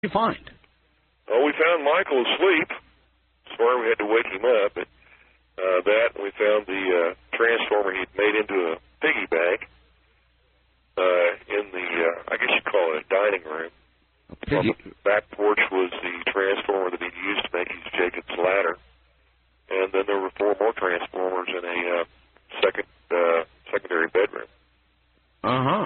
you find? Well, we found Michael asleep. Sorry we had to wake him up, but we found the transformer he'd made into a piggy bank in the, I guess you'd call it a dining room. On the back porch was the transformer that he'd used to make his Jacob's ladder. And then there were 4 more transformers in a secondary bedroom. Uh-huh.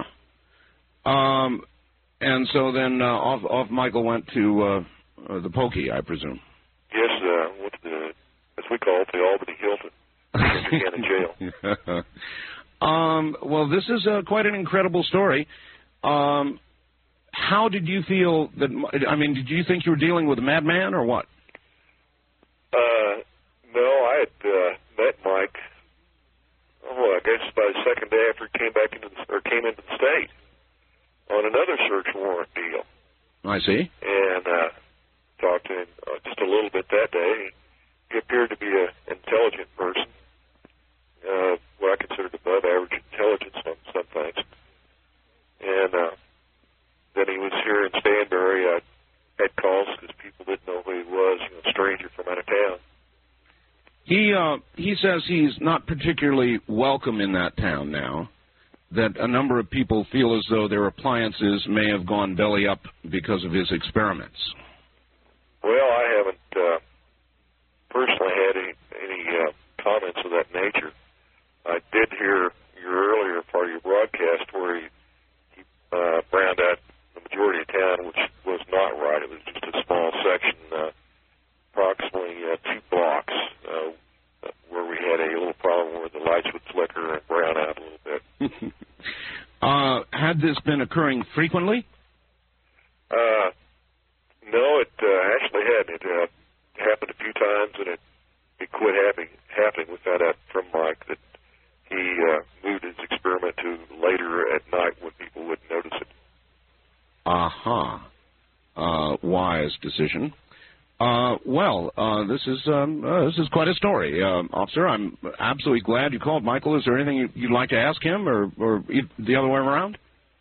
And so then off Michael went to the Pokey, I presume. Yes, went to the, as we call it, the Albany Hilton. In jail. Well, this is quite an incredible story. How did you feel that, did you think you were dealing with a madman or what? No, I had met Mike, I guess about the second day after he came into the state on another search warrant deal. I see. And talked to him just a little bit that day. He appeared to be an intelligent person, what I considered above average intelligence on some things. And then he was here in Stanbury. I had calls because people didn't know who he was, a stranger from out of town. He says he's not particularly welcome in that town now, that a number of people feel as though their appliances may have gone belly up because of his experiments. Well, I haven't personally had any comments of that nature. I did hear your earlier part of your broadcast where he browned out the majority of town, which was not right. It was just a small section, approximately 2 blocks, where we had a little problem where the lights would flicker and brown out a little bit. Had this been occurring frequently? No, it actually hadn't. It happened a few times, and it quit happening. We found out from Mike that he moved his experiment to later at night when people wouldn't notice it. Wise decision. This is quite a story, officer. I'm absolutely glad you called. Michael, is there anything you'd like to ask him, or the other way around?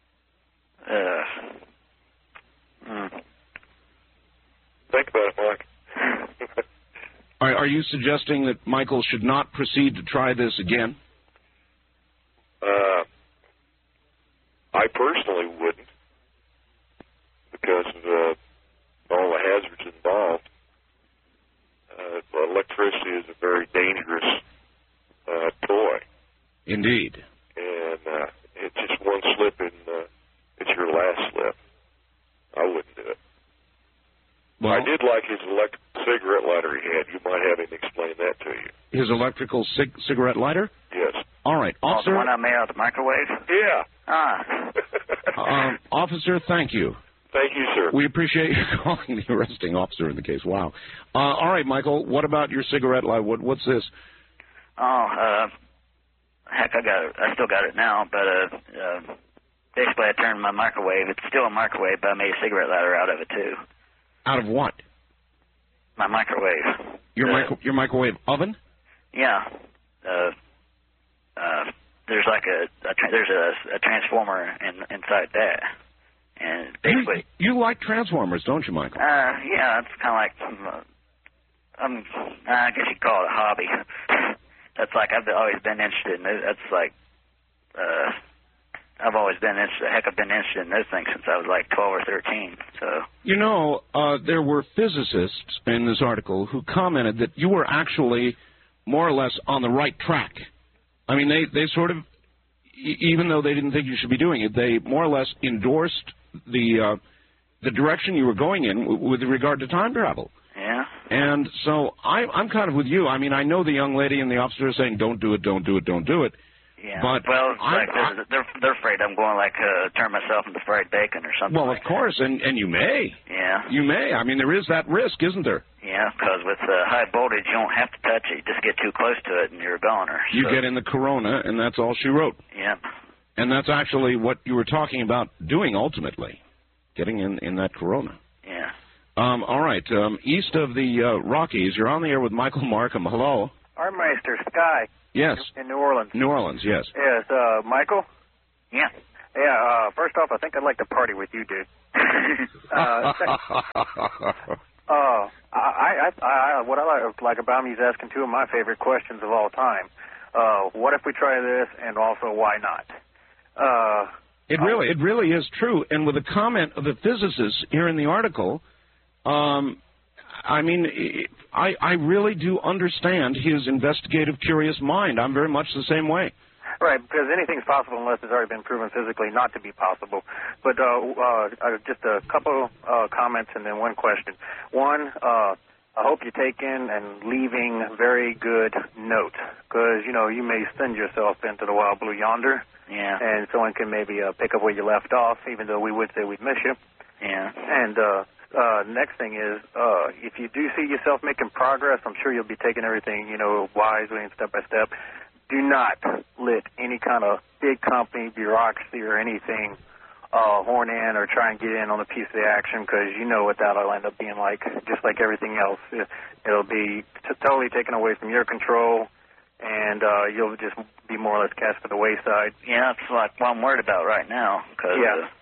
Think about it, Mike. Are you suggesting that Michael should not proceed to try this again? I personally wouldn't, because of all the hazards involved. Electricity is a very dangerous toy. Indeed. And it's just one slip and it's your last slip. I wouldn't do it. Well, I did like his electric cigarette lighter he had. You might have him explain that to you. His electrical cigarette lighter? Yes. All right, officer. The one I made out of the microwave? Yeah. Officer, thank you. Thank you, sir. We appreciate you calling the arresting officer in the case. Wow. All right, Michael, what about your cigarette lighter? What's this? Heck, I still got it now, but basically I turned my microwave. It's still a microwave, but I made a cigarette lighter out of it, too. Out of what? My microwave. Your microwave oven? Yeah. There's like a transformer inside that. And basically, you like transformers, don't you, Michael? Yeah, it's kind of like I guess you'd call it a hobby. That's like I've always been interested in. That's like I've always been interested. Heck, I've been interested in those things since I was like 12 or 13. So there were physicists in this article who commented that you were actually more or less on the right track. I mean, they sort of, even though they didn't think you should be doing it, they more or less endorsed the direction you were going in with regard to time travel. Yeah. And so I'm kind of with you. I mean, I know the young lady and the officer are saying, don't do it, don't do it, don't do it. Yeah. But well, it's like they're afraid I'm going turn myself into fried bacon or something. Well, of course, and you may. Yeah. You may. I mean, there is that risk, isn't there? Yeah, because with high voltage, you don't have to touch it. You just get too close to it, and you're a goner. You get in the corona, and that's all she wrote. Yep. And that's actually what you were talking about doing ultimately, getting in that corona. Yeah. All right. East of the Rockies, you're on the air with Michael Markham. Hello. Armeister, Sky. Yes. In New Orleans. New Orleans, yes. Yes, Michael? Yeah. Yeah, first off, I think I'd like to party with you, dude. What I like about him, he's asking two of my favorite questions of all time. What if we try this, and also why not? It really is true. And with a comment of the physicist here in the article, I mean, I really do understand his investigative, curious mind. I'm very much the same way. Right, because anything's possible unless it's already been proven physically not to be possible. But just a couple comments and then one question. One, I hope you're taking and leaving very good notes, because, you know, you may send yourself into the wild blue yonder, and someone can maybe pick up where you left off, even though we would say we'd miss you. Yeah. And next thing is, if you do see yourself making progress, I'm sure you'll be taking everything, you know, wisely and step by step. Do not let any kind of big company, bureaucracy, or anything horn in or try and get in on a piece of the action, because you know what that'll end up being like, just like everything else. It'll be totally taken away from your control, and you'll just be more or less cast to the wayside. Yeah, that's like what I'm worried about right now. Cause,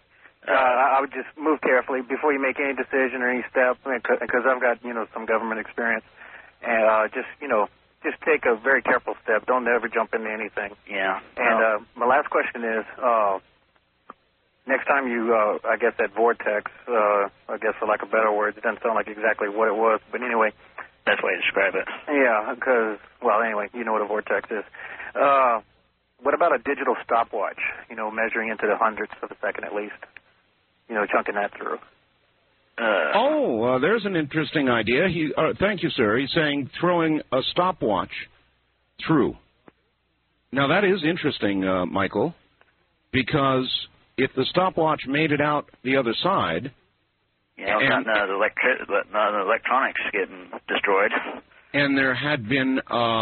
I would just move carefully before you make any decision or any step, because I've got, you know, some government experience, and just take a very careful step. Don't ever jump into anything. Yeah. And my last question is, next time you, I guess that vortex, I guess for lack of better words, it doesn't sound like exactly what it was, but anyway. Best way to describe it. Yeah, because, well, anyway, you know what a vortex is. What about a digital stopwatch, you know, measuring into the hundredths of a second at least, you know, chunking that through? There's an interesting idea. Thank you, sir. He's saying throwing a stopwatch through. Now, that is interesting, Michael, because if the stopwatch made it out the other side... Yeah, the electronics getting destroyed. And there had been,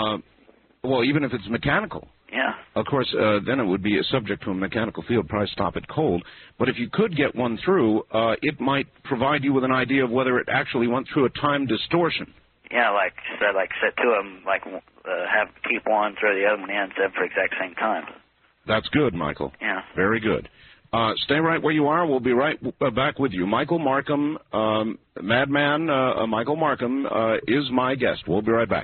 even if it's mechanical... Yeah. Of course, then it would be subject to a mechanical field, probably stop it cold. But if you could get one through, it might provide you with an idea of whether it actually went through a time distortion. Yeah, like set two of them, keep one, throw the other one in, set for exact same time. That's good, Michael. Yeah. Very good. Stay right where you are. We'll be right back with you. Michael Markham, Madman Michael Markham, is my guest. We'll be right back.